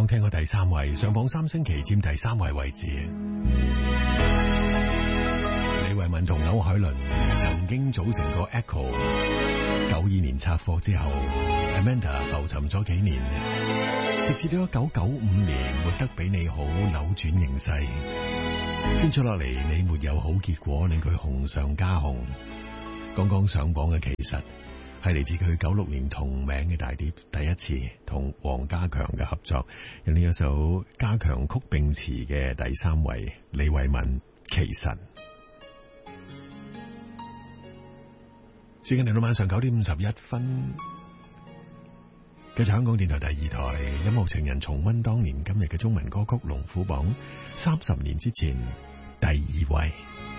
聽過第3位，上榜3星期佔第3位位置。李慧敏同歐海倫曾經組成過 Echo，92年拆夥之後 Amanda 浮沉咗幾年，直至到1995年活得比你好，扭轉形勢。跟住落嚟，你沒有好結果，令佢紅上加紅。剛剛上榜嘅其實係嚟自佢96年同名嘅大碟，第一次同黃家強嘅合作，有呢一首家強曲並詞嘅第3位，李慧敏其實。時間嚟到晚上9點51分，繼續香港電台第2台音樂情人重溫當年今日嘅中文歌曲龍虎榜30年之前第2位。